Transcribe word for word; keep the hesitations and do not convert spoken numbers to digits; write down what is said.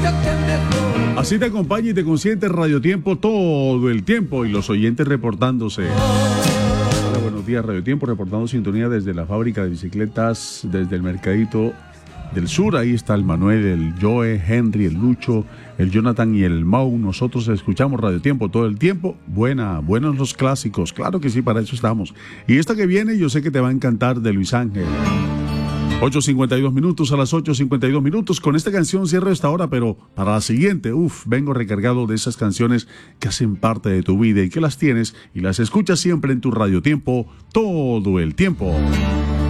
Así te acompaña y te consiente Radio Tiempo todo el tiempo y los oyentes reportándose. Hola, buenos días, Radio Tiempo, reportando sintonía desde la fábrica de bicicletas, desde el Mercadito del Sur. Ahí está el Manuel, el Joe, Henry, el Lucho, el Jonathan y el Mau. Nosotros escuchamos Radio Tiempo todo el tiempo. Buena, buenos los clásicos, claro que sí, para eso estamos. Y esta que viene yo sé que te va a encantar, de Luis Ángel. ocho cincuenta y dos minutos, a las ocho cincuenta y dos minutos. Con esta canción cierro esta hora, pero para la siguiente, uff, vengo recargado de esas canciones que hacen parte de tu vida y que las tienes y las escuchas siempre en tu Radio Tiempo todo el tiempo.